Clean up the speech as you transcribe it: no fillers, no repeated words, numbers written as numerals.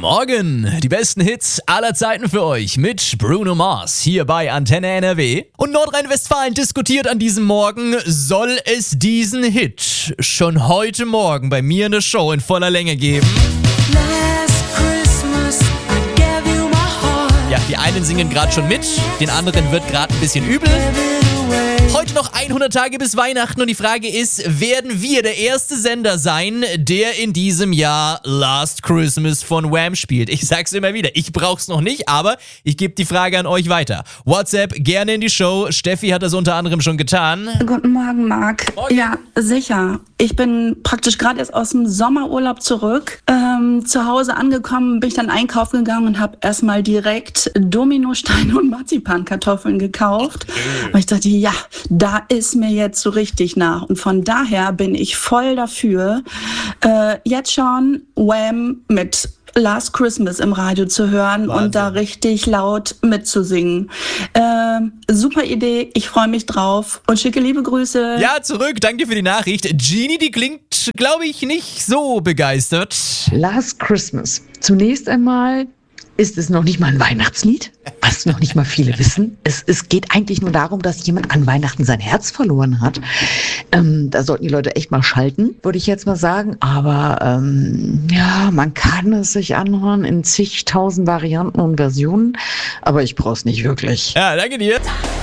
Morgen, die besten Hits aller Zeiten für euch mit Bruno Mars hier bei Antenne NRW. Und Nordrhein-Westfalen diskutiert an diesem Morgen, soll es diesen Hit schon heute Morgen bei mir in der Show in voller Länge geben? Ja, die einen singen gerade schon mit, den anderen wird gerade ein bisschen übel. Heute noch 100 Tage bis Weihnachten und die Frage ist, werden wir der erste Sender sein, der in diesem Jahr Last Christmas von Wham spielt? Ich sag's immer wieder, ich brauch's noch nicht, aber ich gebe die Frage an euch weiter. WhatsApp gerne in die Show. Steffi hat das unter anderem schon getan. Guten Morgen, Marc. Morgen. Ja, sicher. Ich bin praktisch gerade erst aus dem Sommerurlaub zurück. Zu Hause angekommen, bin ich dann einkaufen gegangen und habe erstmal direkt Dominosteine und Marzipankartoffeln gekauft. Und ich dachte, ja, da ist mir jetzt so richtig nach. Und von daher bin ich voll dafür, jetzt schon Wham mit Last Christmas im Radio zu hören. Wahnsinn. Und da richtig laut mitzusingen. Super Idee, ich freue mich drauf und schicke liebe Grüße. Ja, zurück, danke für die Nachricht. Jeannie, die klingt, glaube ich, nicht so begeistert. Last Christmas. Zunächst einmal ist es noch nicht mal ein Weihnachtslied, was noch nicht mal viele wissen. Es geht eigentlich nur darum, dass jemand an Weihnachten sein Herz verloren hat. Da sollten die Leute echt mal schalten, würde ich jetzt mal sagen. Aber ja, man kann es sich anhören in zigtausend Varianten und Versionen. Aber ich brauche es nicht wirklich. Ja, danke dir.